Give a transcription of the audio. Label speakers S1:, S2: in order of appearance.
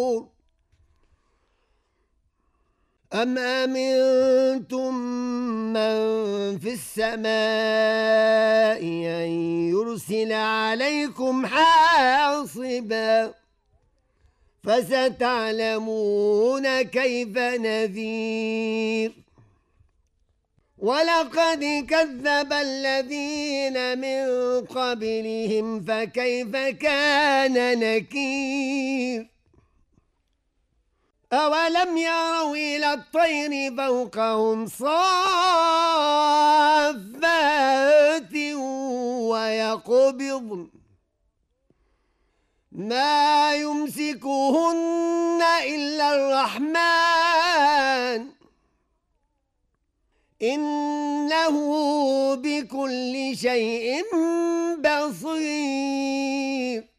S1: أم أمنتم من في السماء أن يرسل عليكم حاصبا فستعلمون كيف نذير ولقد كذب الذين من قبلهم فكيف كان نكير أولم يروا إلى الطير فوقهم صافات ويقبضن ما يمسكهن إلا الرحمن إنه بكل شيء بصير